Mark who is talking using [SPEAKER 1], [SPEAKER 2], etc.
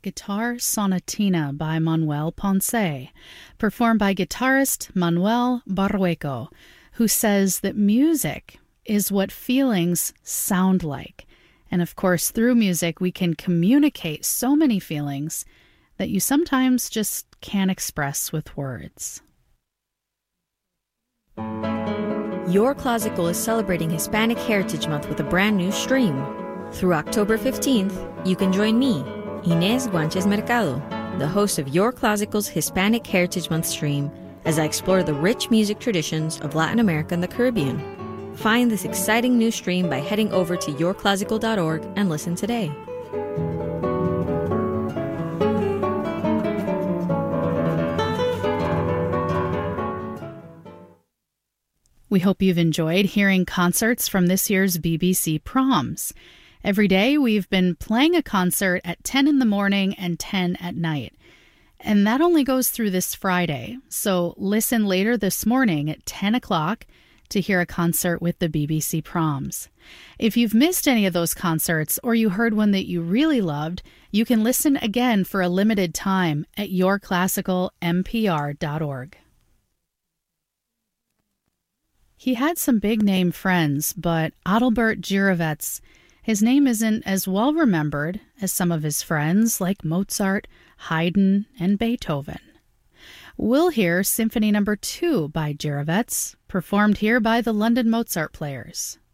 [SPEAKER 1] Guitar Sonatina by Manuel Ponce, performed by guitarist Manuel Barrueco, who says that music is what feelings sound like. And of course, through music, we can communicate so many feelings that you sometimes just can't express with words.
[SPEAKER 2] Your Classical is celebrating Hispanic Heritage Month with a brand new stream. Through October 15th, you can join me, Inés Guanches Mercado, the host of Your Classical's Hispanic Heritage Month stream, as I explore the rich music traditions of Latin America and the Caribbean. Find this exciting new stream by heading over to yourclassical.org and listen today.
[SPEAKER 1] We hope you've enjoyed hearing concerts from this year's BBC Proms. Every day, we've been playing a concert at 10 in the morning and 10 at night. And that only goes through this Friday. So listen later this morning at 10 o'clock to hear a concert with the BBC Proms. If you've missed any of those concerts or you heard one that you really loved, you can listen again for a limited time at yourclassicalmpr.org. He had some big-name friends, but Adalbert Jirovets, his name isn't as well remembered as some of his friends like Mozart, Haydn, and Beethoven. We'll hear Symphony No. 2 by Jirovets, performed here by the London Mozart Players.